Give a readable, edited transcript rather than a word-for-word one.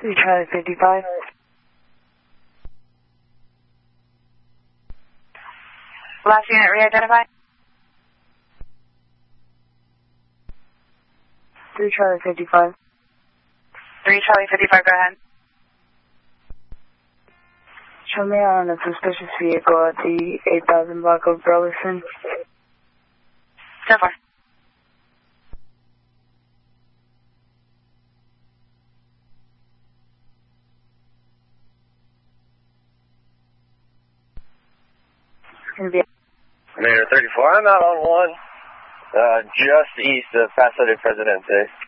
3 Charlie 55. Last unit re-identified. 3 Charlie 55. 3 Charlie 55, go ahead. Show me on a suspicious vehicle at the 8000 block of Burleson. So far. Mayor 34, I'm out on one, just east of Paso de Presidente.